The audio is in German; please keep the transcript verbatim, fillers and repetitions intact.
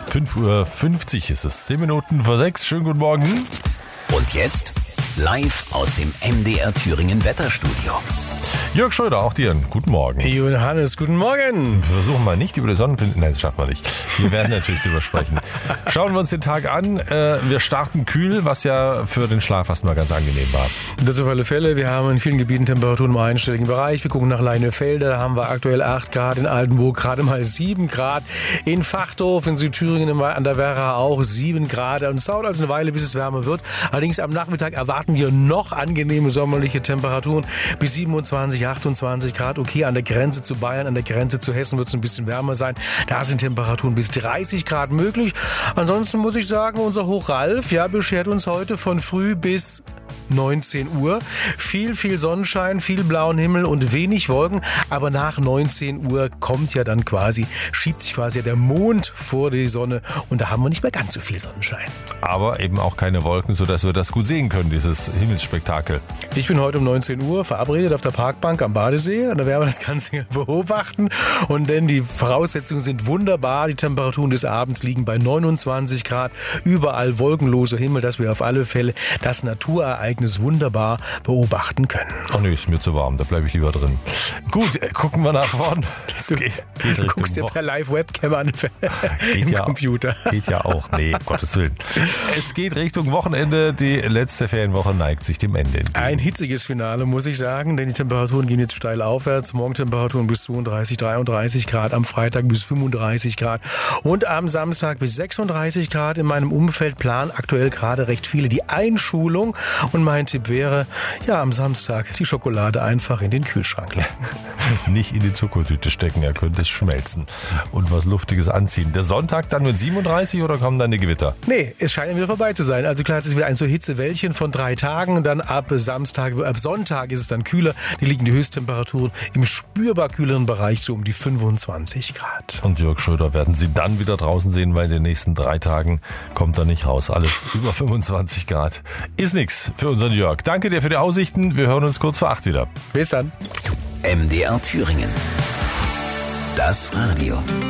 fünf Uhr fünfzig ist es, zehn Minuten vor sechs. Schönen guten Morgen. Und jetzt live aus dem M D R Thüringen Wetterstudio. Jörg Schröder, auch dir einen guten Morgen. Johannes, guten Morgen. Wir versuchen mal nicht über die Sonnenfinken. Nein, das schaffen wir nicht. Wir werden natürlich drüber sprechen. Schauen wir uns den Tag an. Wir starten kühl, was ja für den Schlaf fast mal ganz angenehm war. Das auf alle Fälle. Wir haben in vielen Gebieten Temperaturen im einstelligen Bereich. Wir gucken nach Leinefelde. Da haben wir aktuell acht Grad. In Altenburg gerade mal sieben Grad. In Vachdorf in Südthüringen an der Werra auch sieben Grad. Und es dauert also eine Weile, bis es wärmer wird. Allerdings am Nachmittag erwarten wir noch angenehme sommerliche Temperaturen bis siebenundzwanzig, achtundzwanzig Grad. Okay, an der Grenze zu Bayern, an der Grenze zu Hessen wird es ein bisschen wärmer sein. Da sind Temperaturen bis dreißig Grad möglich. Ansonsten muss ich sagen, unser Hochralf, ja, beschert uns heute von früh bis neunzehn Uhr. Viel, viel Sonnenschein, viel blauen Himmel und wenig Wolken. Aber nach neunzehn Uhr kommt ja dann quasi, schiebt sich quasi der Mond vor die Sonne und da haben wir nicht mehr ganz so viel Sonnenschein. Aber eben auch keine Wolken, sodass wir das gut sehen können, dieses Himmelsspektakel. Ich bin heute um neunzehn Uhr verabredet auf der Parkbank am Badesee und da werden wir das Ganze beobachten. Und denn die Voraussetzungen sind wunderbar. Die Temperaturen des Abends liegen bei neunundzwanzig Grad. Überall wolkenloser Himmel, dass wir auf alle Fälle das Naturereignis wunderbar beobachten können. Oh nee, ist mir zu warm, da bleibe ich lieber drin. Gut, äh, gucken wir nach vorne. Das geht, geht du guckst dir per Live-Webcam an geht im ja, Computer. Geht ja auch, nee, um Gottes Willen. Es geht Richtung Wochenende, die letzte Ferienwoche neigt sich dem Ende entgegen. Ein hitziges Finale, muss ich sagen, denn die Temperaturen gehen jetzt steil aufwärts. Morgentemperaturen bis zweiunddreißig, dreiunddreißig Grad, am Freitag bis fünfunddreißig Grad und am Samstag bis sechsunddreißig Grad. In meinem Umfeld planen aktuell gerade recht viele die Einschulung und mein Tipp wäre, ja, am Samstag die Schokolade einfach in den Kühlschrank legen. Nicht in die Zuckertüte stecken, er könnte es schmelzen und was Luftiges anziehen. Der Sonntag dann mit siebenunddreißig oder kommen dann die Gewitter? Nee, es scheint wieder vorbei zu sein. Also klar, es ist wieder ein so Hitzewellchen von drei Tagen. Dann ab Samstag, ab Sonntag ist es dann kühler. Die liegen die Höchsttemperaturen im spürbar kühleren Bereich so um die fünfundzwanzig Grad. Und Jörg Schröder werden Sie dann wieder draußen sehen, weil in den nächsten drei Tagen kommt er nicht raus. Alles über fünfundzwanzig Grad. Ist nix für unseren Jörg. Danke dir für die Aussichten. Wir hören uns kurz vor acht wieder. Bis dann. M D R Thüringen. Das Radio.